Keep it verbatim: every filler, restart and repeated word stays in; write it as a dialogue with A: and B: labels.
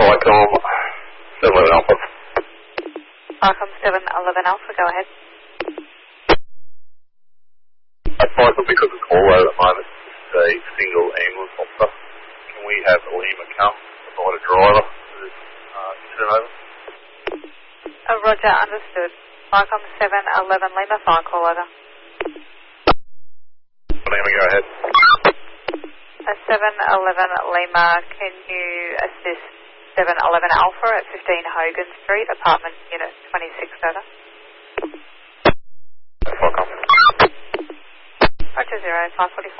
A: Vicom seven eleven Alpha.
B: Vicom seven eleven Alpha, go ahead.
A: That's Vicom because it's all out at the moment. It's a single ambulance officer. Can we have a Lima come provide a driver to this uh, incident over?
B: Oh, Roger, understood. Vicom seven eleven Lima, fire call over.
A: Lima, go ahead.
B: Uh, seven eleven Lima, can you assist seven eleven Alpha at fifteen Hogan Street, apartment unit twenty-six, over?
A: That's Vicom.
B: Roger, zero, five forty-five.